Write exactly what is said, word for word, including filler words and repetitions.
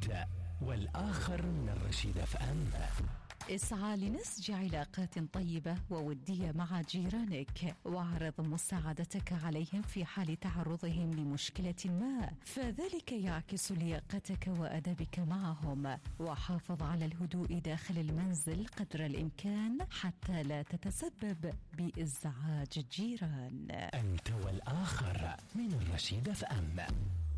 أنت والآخر من الرشيد اف ام. اسعى لنسج علاقات طيبة وودية مع جيرانك، واعرض مساعدتك عليهم في حال تعرضهم لمشكلة ما، فذلك يعكس لياقتك وأدبك معهم. وحافظ على الهدوء داخل المنزل قدر الإمكان حتى لا تتسبب بإزعاج الجيران. أنت والآخر من الرشيد اف ام.